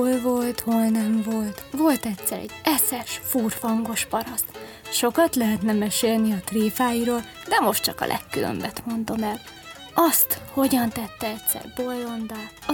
Hol volt, hol nem volt. Volt egyszer egy eszes, furfangos paraszt. Sokat lehetne mesélni a tréfáiról, de most csak a legkülönbet mondom el. Azt, hogyan tette egyszer Bolyondá, az